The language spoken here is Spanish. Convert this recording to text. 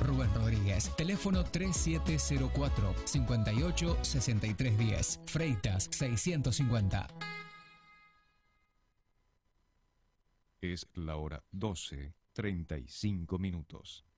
Rubén Rodríguez, teléfono 3704-586310, Freitas 650. Es la hora 12:35.